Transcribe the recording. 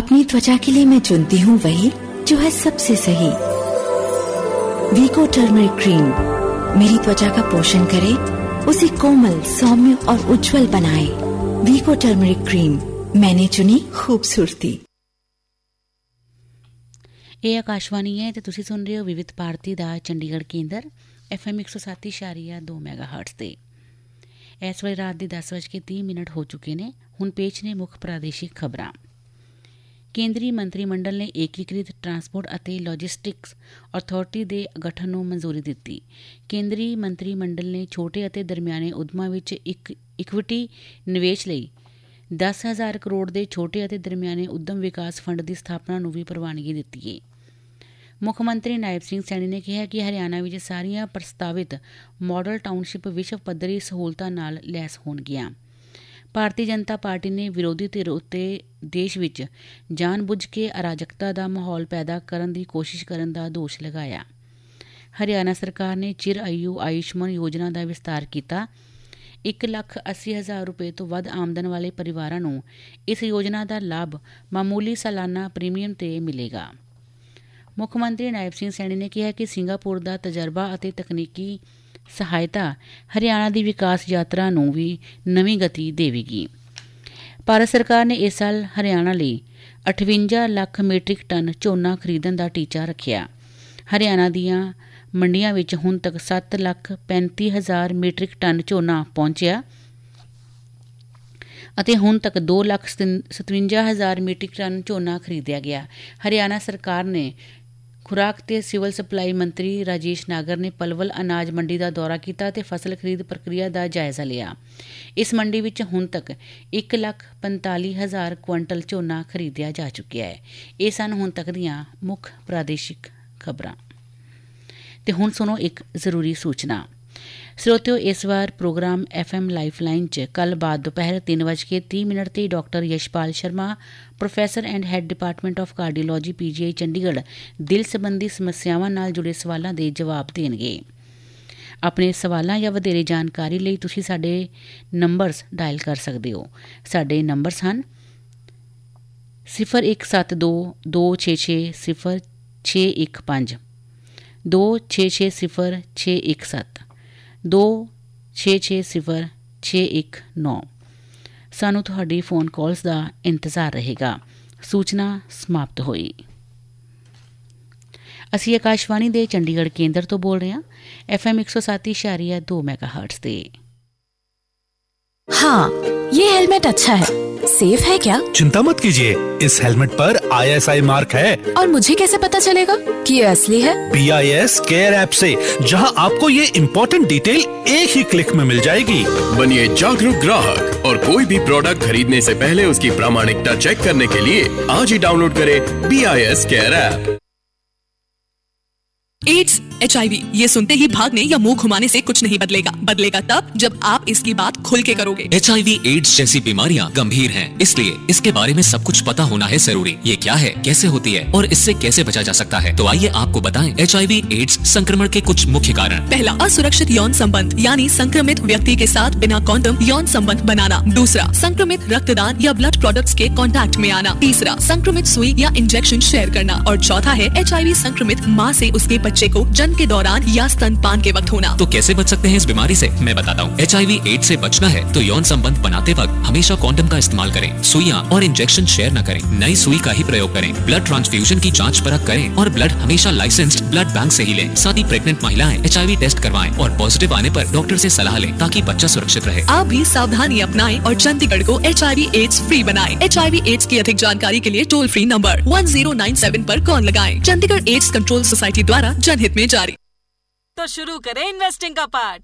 अपनी त्वचा के लिए मैं चुनती हूँ वही जो है सबसे सही। वीको टर्मरिक क्रीम मेरी त्वचा का पोषण करे, उसे कोमल, सौम्य और उज्जवल बनाए। वीको टर्मरिक क्रीम, मैंने चुनी खूबसूरती। ਇਹ ਆਕਾਸ਼ਵਾਣੀ ਹੈ ਤੇ ਤੁਸੀਂ ਸੁਣ ਰਹੇ ਹੋ ਵਿਵਿਧ ਭਾਰਤੀ ਦਾ ਚੰਡੀਗੜ੍ਹ ਕੇਂਦਰ FM 107.2 ਮੈਗਾਹਰਟਜ਼ ਤੇ। ਇਸ ਵੇਲੇ ਰਾਤ ਦੇ 10:30 ਹੋ ਚੁੱਕੇ ਨੇ। ਹੁਣ ਪੇਸ਼ ਨੇ ਮੁੱਖ ਪ੍ਰਾਦੇਸ਼ਿਕ ਖਬਰਾਂ। ਕੇਂਦਰੀ ਮੰਤਰੀ ਮੰਡਲ ਨੇ ਏਕੀਕ੍ਰਿਤ ਟਰਾਂਸਪੋਰਟ ਅਤੇ ਲੌਜਿਸਟਿਕਸ ਅਥਾਰਟੀ ਦੇ ਗਠਨ ਨੂੰ ਮਨਜ਼ੂਰੀ ਦਿੱਤੀ। ਕੇਂਦਰੀ ਮੰਤਰੀ ਮੰਡਲ ਨੇ ਛੋਟੇ ਅਤੇ ਦਰਮਿਆਨੇ ਉਦਮਾਂ ਵਿੱਚ ਇਕਵਿਟੀ ਨਿਵੇਸ਼ ਲਈ 10,000 ਕਰੋੜ ਦੇ ਛੋਟੇ ਅਤੇ ਦਰਮਿਆਨੇ ਉਦਮ ਵਿਕਾਸ ਫੰਡ ਦੀ ਸਥਾਪਨਾ ਨੂੰ ਵੀ ਪ੍ਰਵਾਨਗੀ ਦਿੱਤੀ ਹੈ। ਮੁੱਖ ਮੰਤਰੀ ਨਾਇਬ ਸਿੰਘ ਸੈਣੀ ਨੇ ਕਿਹਾ ਕਿ ਹਰਿਆਣਾ ਵਿੱਚ ਸਾਰੀਆਂ ਪ੍ਰਸਤਾਵਿਤ ਮਾਡਲ ਟਾਊਨਸ਼ਿਪ ਵਿਸ਼ਵ ਪੱਧਰੀ ਸਹੂਲਤਾਂ ਨਾਲ ਲੈਸ ਹੋਣਗੀਆਂ। ਭਾਰਤੀ ਜਨਤਾ ਪਾਰਟੀ ਨੇ ਵਿਰੋਧੀ ਧਿਰ ਉੱਤੇ ਦੇਸ਼ ਵਿੱਚ ਜਾਣ-ਬੁੱਝ ਕੇ ਅਰਾਜਕਤਾ ਦਾ ਮਾਹੌਲ ਪੈਦਾ ਕਰਨ ਦੀ ਕੋਸ਼ਿਸ਼ ਕਰਨ ਦਾ ਦੋਸ਼ ਲਗਾਇਆ। ਹਰਿਆਣਾ ਸਰਕਾਰ ਨੇ ਚਿਰ ਆਯੂ ਆਯੁਸ਼ਮਾਨ ਯੋਜਨਾ ਦਾ ਵਿਸਤਾਰ ਕੀਤਾ। 1,80,000 ਰੁਪਏ ਤੋਂ ਵੱਧ ਆਮਦਨ ਵਾਲੇ ਪਰਿਵਾਰਾਂ ਨੂੰ ਇਸ ਯੋਜਨਾ ਦਾ ਲਾਭ ਮਾਮੂਲੀ ਸਾਲਾਨਾ ਪ੍ਰੀਮੀਅਮ 'ਤੇ ਮਿਲੇਗਾ। ਮੁੱਖ ਮੰਤਰੀ ਨਾਇਬ ਸਿੰਘ ਸੈਣੀ ਨੇ ਕਿਹਾ ਕਿ ਸਿੰਗਾਪੁਰ ਦਾ ਤਜਰਬਾ ਅਤੇ ਤਕਨੀਕੀ ਸਹਾਇਤਾ ਹਰਿਆਣਾ ਦੀ ਵਿਕਾਸ ਯਾਤਰਾ ਨੂੰ ਵੀ ਨਵੀਂ ਗਤੀ ਦੇਵੇਗੀ। ਭਾਰਤ ਸਰਕਾਰ ਨੇ ਇਸ ਸਾਲ ਹਰਿਆਣਾ ਲਈ 58 ਲੱਖ ਮੀਟਰਿਕ ਟਨ ਝੋਨਾ ਖਰੀਦਣ ਦਾ ਟੀਚਾ ਰੱਖਿਆ। ਹਰਿਆਣਾ ਦੀਆਂ ਮੰਡੀਆਂ ਵਿੱਚ ਹੁਣ ਤੱਕ 7,35,000 ਮੀਟਰਿਕ ਟਨ ਝੋਨਾ ਪਹੁੰਚਿਆ ਅਤੇ ਹੁਣ ਤੱਕ 2,57,000 ਮੀਟਰਿਕ ਟਨ ਝੋਨਾ ਖਰੀਦਿਆ ਗਿਆ। ਹਰਿਆਣਾ ਸਰਕਾਰ ਨੇ ਖੁਰਾਕ ਤੇ ਸਿਵਲ ਸਪਲਾਈ ਮੰਤਰੀ ਰਾਜੇਸ਼ ਨਾਗਰ ਨੇ ਪਲਵਲ ਅਨਾਜ ਮੰਡੀ ਦਾ ਦੌਰਾ ਕੀਤਾ ਅਤੇ ਫਸਲ ਖਰੀਦ ਪ੍ਰਕਿਰਿਆ ਦਾ ਜਾਇਜ਼ਾ ਲਿਆ। ਇਸ ਮੰਡੀ ਵਿੱਚ ਹੁਣ ਤੱਕ 1,45,000 ਕੁਇੰਟਲ ਝੋਨਾ ਖਰੀਦਿਆ ਜਾ ਚੁੱਕਿਆ ਹੈ। ਇਹ ਸਨ ਹੁਣ ਤੱਕ ਦੀਆਂ ਮੁੱਖ ਪ੍ਰਾਦੇਸ਼ਿਕ ਖਬਰਾਂ। ਤੇ ਹੁਣ ਸੁਣੋ ਇੱਕ ਜ਼ਰੂਰੀ ਸੂਚਨਾ। ਸਰੋਤਿਓ, ਇਸ ਵਾਰ ਪ੍ਰੋਗਰਾਮ FM ਲਾਈਫਲਾਈਨ 'ਚ ਕੱਲ੍ਹ ਬਾਅਦ ਦੁਪਹਿਰ 3:30 'ਤੇ doctor Yashpal Sharma, professor and head department of cardiology PGI Chandigarh ਦਿਲ ਸੰਬੰਧੀ ਸਮੱਸਿਆਵਾਂ ਨਾਲ ਜੁੜੇ ਸਵਾਲਾਂ ਦੇ ਜਵਾਬ ਦੇਣਗੇ। ਆਪਣੇ ਸਵਾਲਾਂ ਜਾਂ ਵਧੇਰੇ ਜਾਣਕਾਰੀ ਲਈ ਤੁਸੀਂ ਸਾਡੇ ਨੰਬਰਸ ਡਾਇਲ ਕਰ ਸਕਦੇ ਹੋ। ਸਾਡੇ ਨੰਬਰਸ ਹਨ 0172 266 0615, 2660 2660 ਸਾਨੂੰ ਤੁਹਾਡੀ ਫੋਨ ਕਾਲਸ ਦਾ ਇੰਤਜ਼ਾਰ ਰਹੇਗਾ। ਸੂਚਨਾ ਸਮਾਪਤ ਹੋਈ। ਅਸੀਂ ਆਕਾਸ਼ਵਾਣੀ ਦੇ ਚੰਡੀਗੜ੍ਹ ਕੇਂਦਰ ਤੋਂ ਬੋਲ ਰਹੇ ਹਾਂ FM 107.2 ਮੈਗਾਹਰਟਜ਼ ਤੇ। हाँ, ये हेलमेट अच्छा है। सेफ है क्या? चिंता मत कीजिए, इस हेलमेट पर ISI मार्क है। और मुझे कैसे पता चलेगा कि ये असली है? BIS केयर ऐप से, जहां आपको ये इम्पोर्टेंट डिटेल एक ही क्लिक में मिल जाएगी। बनिए जागरूक ग्राहक और कोई भी प्रोडक्ट खरीदने से पहले उसकी प्रामाणिकता चेक करने के लिए आज ही डाउनलोड करें BIS care app. Ads, HIV, ये सुनते ही भागने या मुंह घुमाने से कुछ नहीं बदलेगा। बदलेगा तब जब आप इसकी बात खुल के करोगे। HIV, एड्स जैसी बीमारियां गंभीर हैं, इसलिए इसके बारे में सब कुछ पता होना है जरूरी। ये क्या है, कैसे होती है और इससे कैसे बचा जा सकता है, तो आइए आपको बताएं HIV, एड्स संक्रमण के कुछ मुख्य कारण। पहला, असुरक्षित यौन संबंध, यानी संक्रमित व्यक्ति के साथ बिना कॉन्डम यौन संबंध बनाना। दूसरा, संक्रमित रक्तदान या ब्लड प्रोडक्ट्स के कांटेक्ट में आना। तीसरा, संक्रमित सुई या इंजेक्शन शेयर करना। और चौथा है HIV संक्रमित माँ से उसके बच्चे को जन्म के दौरान या स्तनपान के वक्त होना। तो कैसे बच सकते हैं इस बीमारी से, मैं बताता हूँ। HIV, एड्स से बचना है तो यौन संबंध बनाते वक्त हमेशा कॉन्डम का इस्तेमाल करें। सुइयां और इंजेक्शन शेयर न करें। नई सुई का ही प्रयोग करें। ब्लड ट्रांसफ्यूजन की जांच परख करें और ब्लड हमेशा लाइसेंस्ड ब्लड बैंक से ही लें। साथ ही प्रेग्नेंट महिलाएं HIV टेस्ट करवाएं और पॉजिटिव आने पर डॉक्टर से सलाह लें ताकि बच्चा सुरक्षित रहे। आप भी सावधानी अपनाएं और चंडीगढ़ को HIV, एड्स फ्री बनाएं। HIV, एड्स की अधिक जानकारी के लिए टोल फ्री नंबर 1097 पर कॉल लगाएं। चंडीगढ़ एड्स कंट्रोल सोसाइटी द्वारा जनहित में जारी। तो शुरू करें इन्वेस्टिंग का पार्ट।